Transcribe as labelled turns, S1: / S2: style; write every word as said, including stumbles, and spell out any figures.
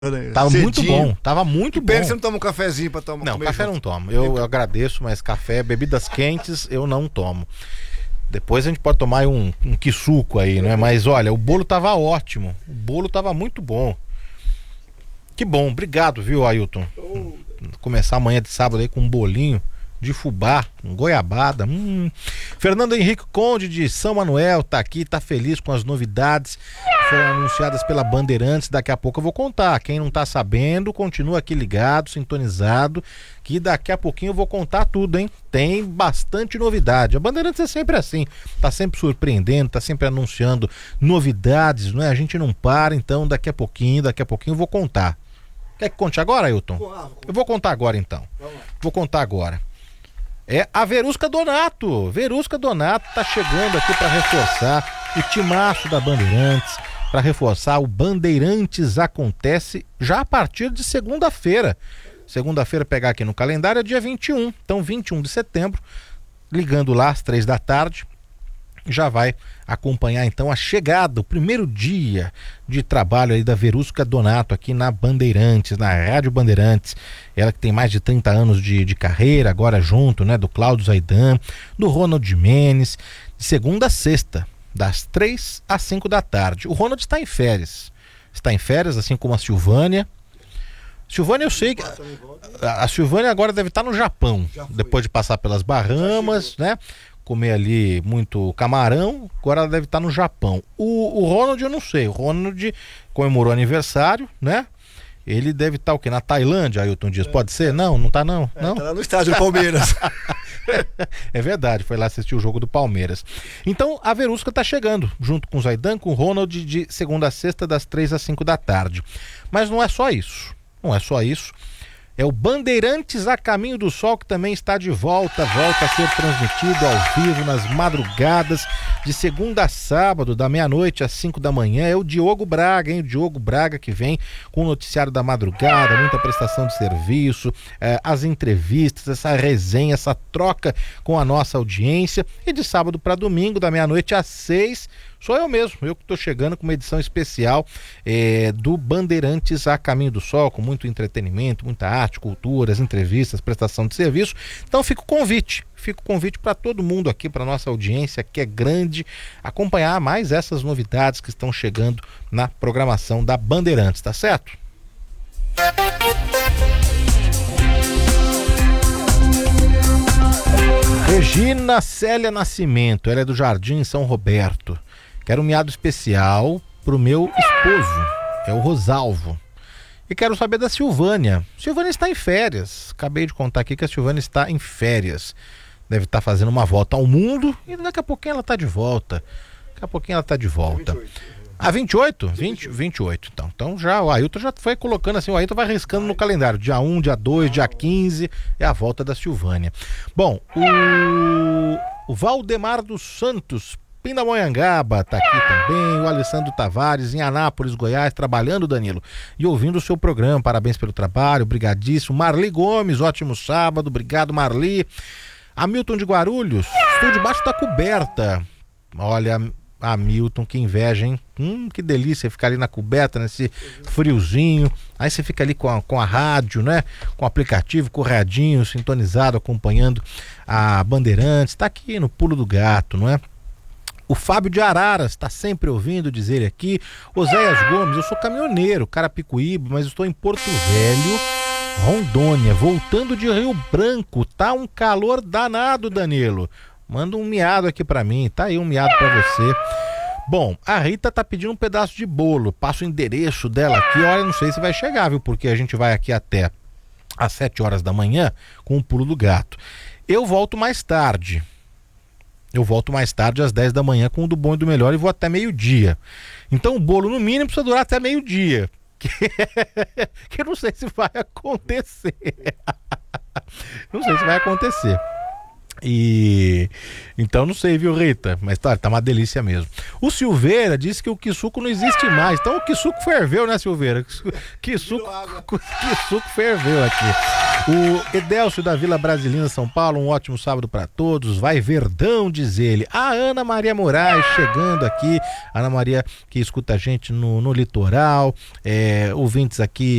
S1: Tava
S2: Cedinho.
S1: muito bom, tava muito
S2: Que
S1: bom.
S2: pena que você não toma um cafezinho pra tomar.
S1: Não,
S2: comer
S1: café
S2: junto.
S1: não tomo. Eu, eu agradeço, mas café, bebidas quentes, eu não tomo. Depois a gente pode tomar um, um quisuco aí, né? Mas olha, o bolo tava ótimo. O bolo tava muito bom. Que bom, obrigado, viu, Ailton? Começar amanhã de sábado aí com um bolinho de fubá, com goiabada. Hum. Fernando Henrique Conde de São Manuel tá aqui, tá feliz com as novidades que foram anunciadas pela Bandeirantes. Daqui a pouco eu vou contar. Quem não tá sabendo, continua aqui ligado, sintonizado, que daqui a pouquinho eu vou contar tudo, hein? Tem bastante novidade. A Bandeirantes é sempre assim, tá sempre surpreendendo, tá sempre anunciando novidades, não é? A gente não para, então daqui a pouquinho, daqui a pouquinho eu vou contar. Quer que conte agora, Ailton? Eu vou contar agora, então. Vou contar agora. É a Verusca Donato. Verusca Donato tá chegando aqui para reforçar o timaço da Bandeirantes, para reforçar o Bandeirantes Acontece já a partir de segunda-feira. Segunda-feira, pegar aqui no calendário, é dia vinte e um. Então, vinte e um de setembro, ligando lá às três da tarde, já vai acompanhar então a chegada, o primeiro dia de trabalho aí da Verusca Donato aqui na Bandeirantes, na Rádio Bandeirantes. Ela que tem mais de trinta anos de, de carreira, agora junto, né, do Cláudio Zaidan, do Ronald Menes, de segunda a sexta, das três às cinco da tarde. O Ronald está em férias, está em férias, assim como a Silvânia. Silvânia, eu sei que a, a Silvânia agora deve estar no Japão, depois de passar pelas Bahamas, né? Comer ali muito camarão, agora ela deve estar no Japão. O, o Ronald eu não sei, o Ronald comemorou aniversário, né? Ele deve estar o quê? Na Tailândia, Ailton Dias, pode ser? Não, não tá não.
S2: É,
S1: não?
S2: tá lá no estádio do Palmeiras.
S1: É verdade, foi lá assistir o jogo do Palmeiras. Então a Verusca tá chegando, junto com o Zaidan, com o Ronald, de segunda a sexta, das três às cinco da tarde. Mas não é só isso, não é só isso. É o Bandeirantes a Caminho do Sol, que também está de volta, volta a ser transmitido ao vivo nas madrugadas, de segunda a sábado, da meia-noite às cinco da manhã. É o Diogo Braga, hein? O Diogo Braga que vem com o noticiário da madrugada, muita prestação de serviço, eh, as entrevistas, essa resenha, essa troca com a nossa audiência. E de sábado para domingo, da meia-noite às seis, sou eu mesmo, eu que estou chegando com uma edição especial eh, do Bandeirantes a Caminho do Sol, com muito entretenimento, muita arte, cultura, as entrevistas, prestação de serviço. Então fica o convite, fica o convite para todo mundo aqui, para nossa audiência que é grande, acompanhar mais essas novidades que estão chegando na programação da Bandeirantes, tá certo? Regina Célia Nascimento, ela é do Jardim São Roberto. Quero um miado especial pro meu esposo, é o Rosalvo. E quero saber da Silvânia. Silvânia está em férias. Acabei de contar aqui que a Silvânia está em férias. Deve estar fazendo uma volta ao mundo e daqui a pouquinho ela está de volta. Daqui a pouquinho ela está de volta. Ah, vinte e oito? vinte, vinte e oito, então. Então já, o Ailton já foi colocando assim, o Ailton vai riscando no calendário. Dia um, dia dois, dia quinze é a volta da Silvânia. Bom, o, o Valdemar dos Santos, Pindamonhangaba, tá aqui também. O Alessandro Tavares, em Anápolis, Goiás, trabalhando, Danilo, e ouvindo o seu programa. Parabéns pelo trabalho, brigadíssimo. Marli Gomes, ótimo sábado, obrigado, Marli. Hamilton de Guarulhos, estou debaixo da coberta. Olha, Hamilton, que inveja, hein? Hum, que delícia ficar ali na coberta, nesse friozinho. Aí você fica ali com a, com a rádio, né? Com o aplicativo, com o radinho, sintonizado, acompanhando a Bandeirantes. Tá aqui no pulo do gato, não é? O Fábio de Araras está sempre ouvindo dizer aqui. Oséias Gomes, eu sou caminhoneiro, Carapicuíba, mas estou em Porto Velho, Rondônia, voltando de Rio Branco. Tá um calor danado, Danilo. Manda um miado aqui pra mim, tá aí um miado pra você. Bom, a Rita tá pedindo um pedaço de bolo. Passa o endereço dela aqui. Olha, não sei se vai chegar, viu? Porque a gente vai aqui até às sete horas da manhã com o pulo do gato. Eu volto mais tarde. Eu volto mais tarde às dez da manhã com o do bom e do melhor e vou até meio-dia. Então o bolo no mínimo precisa durar até meio-dia. Que, que eu não sei se vai acontecer. Não sei se vai acontecer. E então não sei, viu, Rita? Mas tá, tá uma delícia mesmo. O Silveira disse que o quisuco não existe mais. Então o quisuco ferveu, né, Silveira? Quisuco, quisuco ferveu aqui. O Edélcio da Vila Brasilina, São Paulo, um ótimo sábado para todos. Vai Verdão, diz ele. A Ana Maria Moraes chegando aqui. Ana Maria que escuta a gente no, no litoral. É, ouvintes aqui